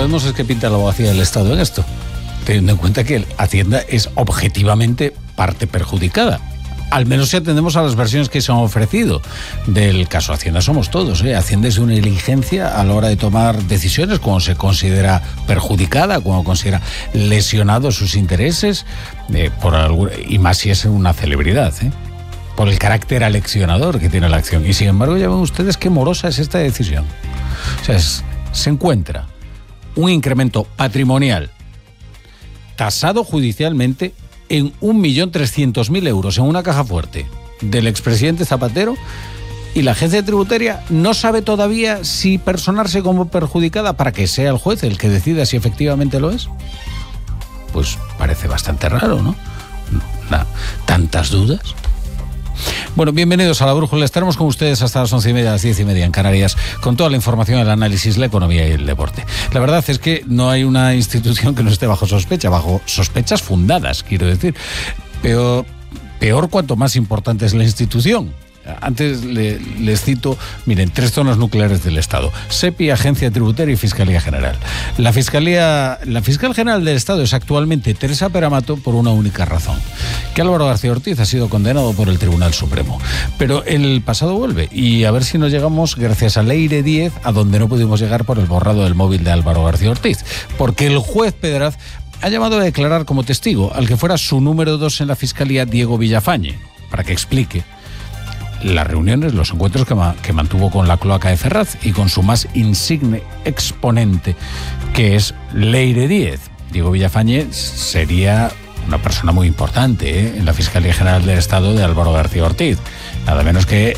sabemos es qué pinta la abogacía del Estado en esto, teniendo en cuenta que Hacienda es objetivamente parte perjudicada. Al menos si atendemos a las versiones que se han ofrecido del caso. Hacienda somos todos, ¿eh? Hacienda es una negligencia a la hora de tomar decisiones cuando se considera perjudicada, cuando considera lesionados sus intereses, y más si es una celebridad, ¿eh? Por el carácter aleccionador que tiene la acción. Y sin embargo, ya ven ustedes qué morosa es esta decisión. O sea, se encuentra un incremento patrimonial tasado judicialmente en 1.300.000 euros en una caja fuerte del expresidente Zapatero, y la agencia tributaria no sabe todavía si personarse como perjudicada para que sea el juez el que decida si efectivamente lo es. Pues parece bastante raro, ¿no? ¿Tantas dudas? Bueno, bienvenidos a La Brújula. Estaremos con ustedes hasta las 11:30, las 10:30 en Canarias, con toda la información, el análisis, la economía y el deporte. La verdad es que no hay una institución que no esté bajo sospecha, bajo sospechas fundadas, quiero decir. Peor cuanto más importante es la institución. Antes les cito, miren, 3 zonas nucleares del Estado: SEPI, Agencia Tributaria y Fiscalía General. La Fiscal General del Estado es actualmente Teresa Peramato por una única razón: que Álvaro García Ortiz ha sido condenado por el Tribunal Supremo. Pero el pasado vuelve, y a ver si nos llegamos, gracias a Leire Díez, a donde no pudimos llegar por el borrado del móvil de Álvaro García Ortiz, porque el juez Pedraz ha llamado a declarar como testigo al que fuera su número 2 en la Fiscalía, Diego Villafañe, para que explique las reuniones, los encuentros que mantuvo con la cloaca de Ferraz y con su más insigne exponente, que es Leire Díez. Diego Villafañe sería una persona muy importante en la Fiscalía General del Estado de Álvaro García Ortiz, nada menos que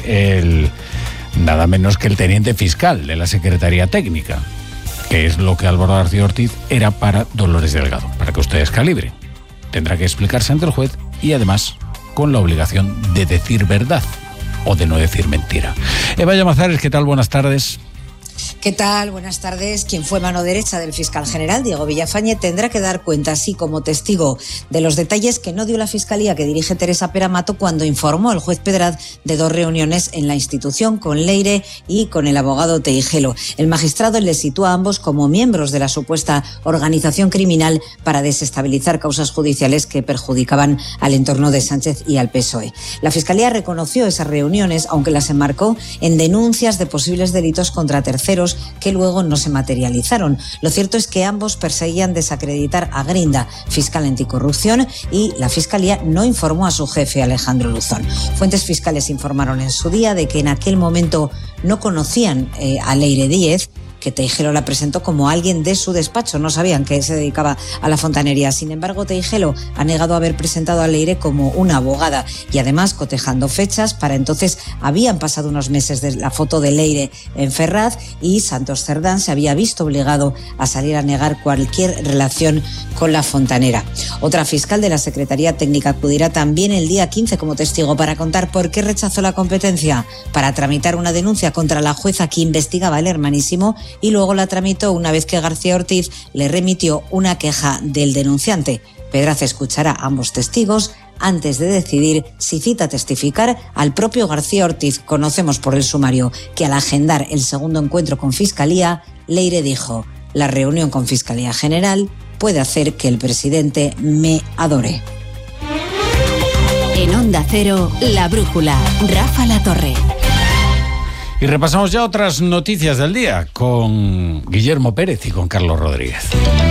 el teniente fiscal de la Secretaría Técnica, que es lo que Álvaro García Ortiz era para Dolores Delgado, para que ustedes calibren. Tendrá que explicarse ante el juez y además con la obligación de decir verdad o de no decir mentira. Eva Llamazares, ¿qué tal? Buenas tardes. ¿Qué tal? Buenas tardes. Quien fue mano derecha del fiscal general, Diego Villafañe, tendrá que dar cuenta, así como testigo, de los detalles que no dio la fiscalía que dirige Teresa Peramato cuando informó al juez Pedraz de 2 reuniones en la institución con Leire y con el abogado Teijelo. El magistrado les sitúa a ambos como miembros de la supuesta organización criminal para desestabilizar causas judiciales que perjudicaban al entorno de Sánchez y al PSOE. La fiscalía reconoció esas reuniones, aunque las enmarcó en denuncias de posibles delitos contra terceros que luego no se materializaron. Lo cierto es que ambos perseguían desacreditar a Grinda, fiscal anticorrupción, y la Fiscalía no informó a su jefe, Alejandro Luzón. Fuentes fiscales informaron en su día de que en aquel momento no conocían a Leire Díez, que Teijelo la presentó como alguien de su despacho. No sabían que se dedicaba a la fontanería. Sin embargo, Teijelo ha negado haber presentado a Leire como una abogada, y además, cotejando fechas, para entonces habían pasado unos meses de la foto de Leire en Ferraz y Santos Cerdán se había visto obligado a salir a negar cualquier relación con la fontanera. Otra fiscal de la Secretaría Técnica acudirá también el día 15 como testigo para contar por qué rechazó la competencia para tramitar una denuncia contra la jueza que investigaba el hermanísimo, y luego la tramitó una vez que García Ortiz le remitió una queja del denunciante. Pedraz escuchará a ambos testigos antes de decidir si cita a testificar al propio García Ortiz. Conocemos por el sumario que al agendar el segundo encuentro con Fiscalía, Leire dijo: la reunión con Fiscalía General puede hacer que el presidente me adore. En Onda Cero, La Brújula, Rafa Latorre. Y repasamos ya otras noticias del día con Guillermo Pérez y con Carlos Rodríguez.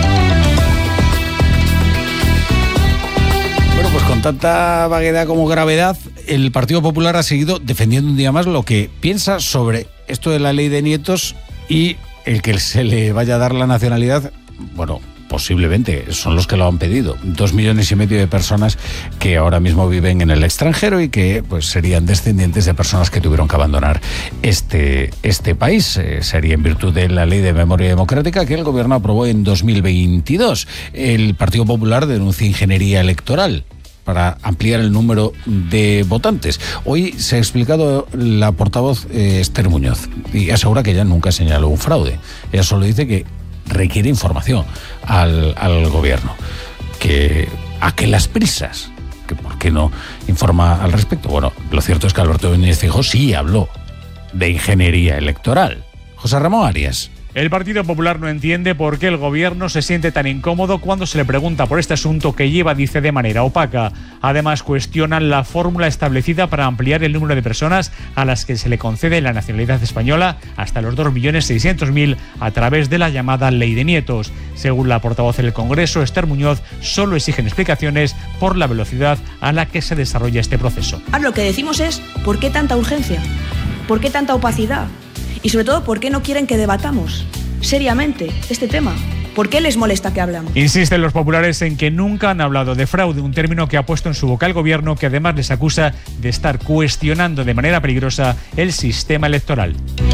Bueno, pues con tanta vaguedad como gravedad, el Partido Popular ha seguido defendiendo un día más lo que piensa sobre esto de la ley de nietos y el que se le vaya a dar la nacionalidad. Bueno, posiblemente son los que lo han pedido. 2,5 millones de personas que ahora mismo viven en el extranjero y que pues serían descendientes de personas que tuvieron que abandonar este país. Sería en virtud de la Ley de Memoria Democrática que el gobierno aprobó en 2022. El Partido Popular denuncia ingeniería electoral para ampliar el número de votantes. Hoy se ha explicado la portavoz Esther Muñoz y asegura que ella nunca señaló un fraude. Ella solo dice que requiere información al gobierno, que a que las prisas, que por qué no informa al respecto. Bueno, lo cierto es que Alberto Núñez Feijóo sí habló de ingeniería electoral. José Ramón Arias, El Partido Popular no entiende por qué el gobierno se siente tan incómodo cuando se le pregunta por este asunto que lleva, dice, de manera opaca. Además, cuestionan la fórmula establecida para ampliar el número de personas a las que se le concede la nacionalidad española hasta los 2.600.000 a través de la llamada Ley de Nietos. Según la portavoz del Congreso, Esther Muñoz, solo exigen explicaciones por la velocidad a la que se desarrolla este proceso. Ahora lo que decimos es, ¿por qué tanta urgencia? ¿Por qué tanta opacidad? Y sobre todo, ¿por qué no quieren que debatamos seriamente este tema? ¿Por qué les molesta que hablamos? Insisten los populares en que nunca han hablado de fraude, un término que ha puesto en su boca el gobierno, que además les acusa de estar cuestionando de manera peligrosa el sistema electoral.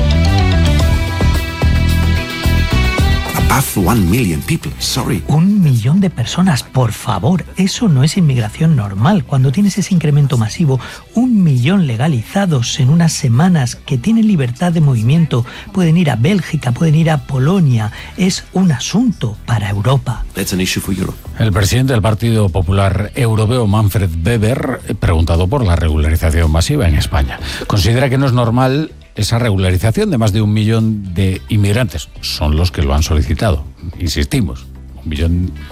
1 million people, sorry. 1 millón de personas, por favor. Eso no es inmigración normal. Cuando tienes ese incremento masivo, 1 millón legalizados en unas semanas que tienen libertad de movimiento, pueden ir a Bélgica, pueden ir a Polonia. Es un asunto para Europa. That's an issue for Europe. El presidente del Partido Popular Europeo, Manfred Weber, preguntado por la regularización masiva en España, considera que no es normal esa regularización de más de 1 millón de inmigrantes. Son los que lo han solicitado. Insistimos, 1 millón